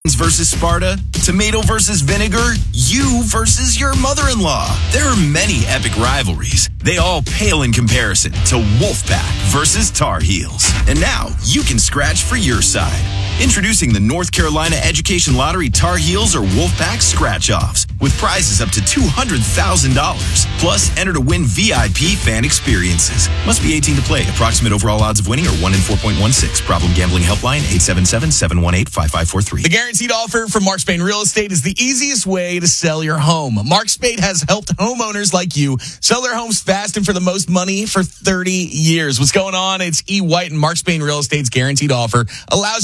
versus Sparta, tomato versus vinegar, you versus your mother-in-law. There are many epic rivalries. They all pale in comparison to Wolfpack versus Tar Heels. And now you can scratch for your side. Introducing the North Carolina Education Lottery Tar Heels or Wolfpack Scratch-Offs with prizes up to $200,000. Plus, enter to win VIP fan experiences. Must be 18 to play. Approximate overall odds of winning are 1 in 4.16. Problem gambling helpline 877-718-5543. The guaranteed offer from Mark Spain Real Estate is the easiest way to sell your home. Mark Spain has helped homeowners like you sell their homes fast and for the most money for 30 years. What's going on? It's E. White and Mark Spain Real Estate's guaranteed offer allows